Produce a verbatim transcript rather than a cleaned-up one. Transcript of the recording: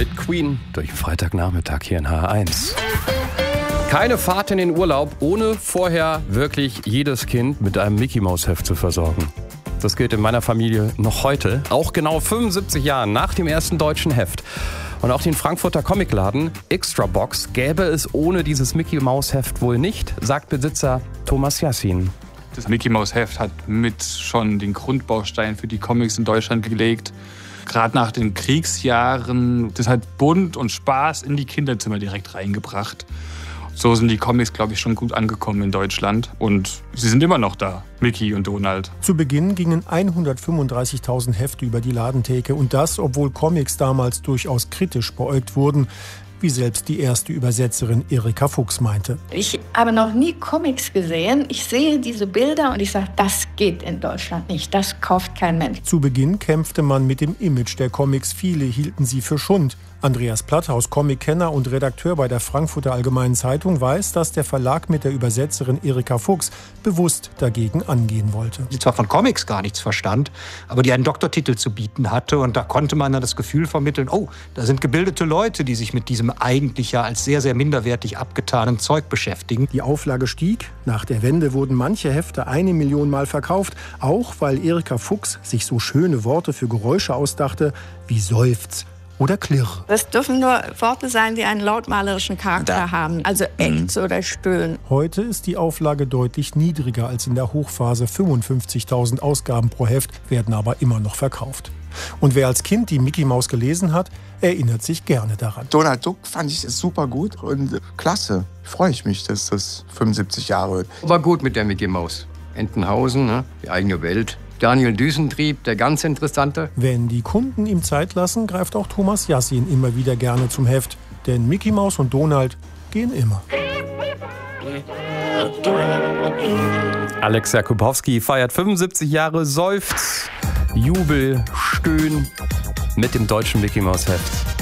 mit Queen durch den Freitagnachmittag hier in H eins. Keine Fahrt in den Urlaub, ohne vorher wirklich jedes Kind mit einem Mickey-Maus-Heft zu versorgen. Das gilt in meiner Familie noch heute, auch genau fünfundsiebzig Jahre nach dem ersten deutschen Heft. Und auch den Frankfurter Comicladen Extra Box gäbe es ohne dieses Mickey-Maus-Heft wohl nicht, sagt Besitzer Thomas Yassin. Das Mickey-Maus-Heft hat mit schon den Grundbaustein für die Comics in Deutschland gelegt. Gerade nach den Kriegsjahren, das hat Bunt und Spaß in die Kinderzimmer direkt reingebracht. So sind die Comics, glaube ich, schon gut angekommen in Deutschland. Und sie sind immer noch da, Mickey und Donald. Zu Beginn gingen hundertfünfunddreißigtausend Hefte über die Ladentheke. Und das, obwohl Comics damals durchaus kritisch beäugt wurden, wie selbst die erste Übersetzerin Erika Fuchs meinte. Ich habe noch nie Comics gesehen. Ich sehe diese Bilder und ich sage, das geht in Deutschland nicht. Das kauft kein Mensch. Zu Beginn kämpfte man mit dem Image der Comics. Viele hielten sie für Schund. Andreas Platthaus, Comic-Kenner und Redakteur bei der Frankfurter Allgemeinen Zeitung, weiß, dass der Verlag mit der Übersetzerin Erika Fuchs bewusst dagegen angehen wollte. Die zwar von Comics gar nichts verstand, aber die einen Doktortitel zu bieten hatte. Und da konnte man dann das Gefühl vermitteln, oh, da sind gebildete Leute, die sich mit diesem eigentlich ja als sehr, sehr minderwertig abgetanen Zeug beschäftigen. Die Auflage stieg. Nach der Wende wurden manche Hefte eine Million Mal verkauft. Auch weil Erika Fuchs sich so schöne Worte für Geräusche ausdachte, wie Seufz oder Klirr. Das dürfen nur Worte sein, die einen lautmalerischen Charakter da haben. Also Ächz oder Stöhnen. Heute ist die Auflage deutlich niedriger als in der Hochphase. fünfundfünfzigtausend Ausgaben pro Heft werden aber immer noch verkauft. Und wer als Kind die Mickey Maus gelesen hat, erinnert sich gerne daran. Donald Duck fand ich super gut und klasse. Freue ich mich, dass das fünfundsiebzig Jahre wird. War gut mit der Mickey Maus. Entenhausen, ne? Die eigene Welt. Daniel Düsentrieb, der ganz interessante. Wenn die Kunden ihm Zeit lassen, greift auch Thomas Yassin immer wieder gerne zum Heft. Denn Mickey Maus und Donald gehen immer. Alex Jakubowski feiert fünfundsiebzig Jahre Seufz, Jubel, Stöhn mit dem deutschen Mickey-Maus-Heft.